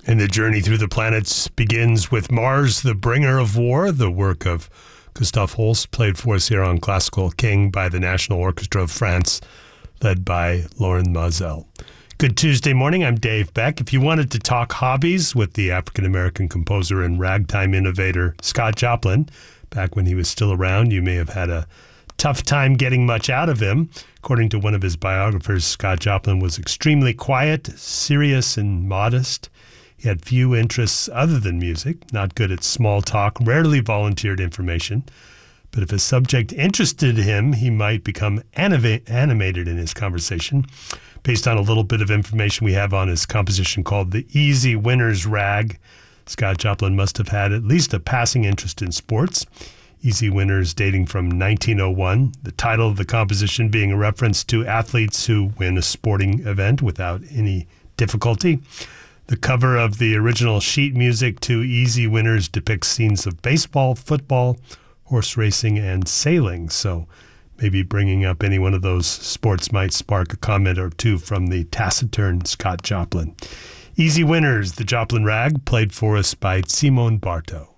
And the journey through the planets begins with Mars, the Bringer of War, the work of Gustav Holst, played for us here on Classical King by the National Orchestra of France, led by Loren Maazel. Good Tuesday morning, I'm Dave Beck. If you wanted to talk hobbies with the African-American composer and ragtime innovator Scott Joplin, back when he was still around, you may have had a tough time getting much out of him. According to one of his biographers, Scott Joplin was extremely quiet, serious, and modest. He had few interests other than music, not good at small talk, rarely volunteered information. But if a subject interested him, he might become animated in his conversation. Based on a little bit of information we have on his composition called The Easy Winner's Rag, Scott Joplin must have had at least a passing interest in sports. Easy Winners dating from 1901, the title of the composition being a reference to athletes who win a sporting event without any difficulty. The cover of the original sheet music to Easy Winners depicts scenes of baseball, football, horse racing, and sailing. So maybe bringing up any one of those sports might spark a comment or two from the taciturn Scott Joplin. Easy Winners, the Joplin Rag, played for us by Simone Barto.